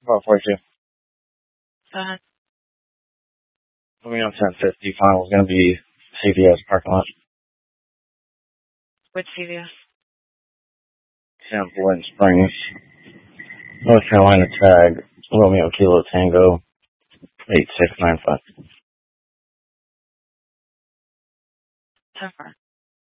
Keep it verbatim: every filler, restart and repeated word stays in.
About forty-two. Go ahead. Moving on ten fifty. Final is going to be C V S parking lot. Which C V S? Camp Lynn Springs. North Carolina tag. Romeo Kilo Tango. eight six nine five. ten four.